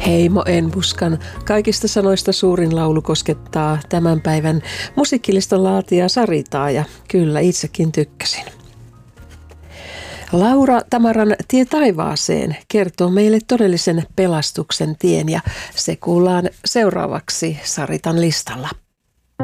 Heimo Enbuskan kaikista sanoista suurin laulu koskettaa tämän kaikista sanoista suurin laulu koskettaa tämän päivän musiikkilistan laatijaa Saritaa ja kyllä itsekin tykkäsin. Laura Tamaran Tie taivaaseen kertoo meille todellisen pelastuksen tien ja se kuullaan seuraavaksi Saritan listalla.